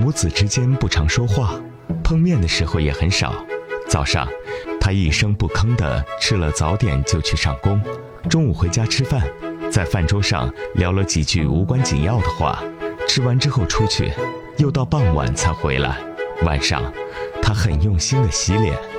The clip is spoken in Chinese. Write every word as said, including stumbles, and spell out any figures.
母子之间不常说话，碰面的时候也很少。早上他一声不吭地吃了早点就去上工，中午回家吃饭，在饭桌上聊了几句无关紧要的话，吃完之后出去，又到傍晚才回来。晚上他很用心地洗脸，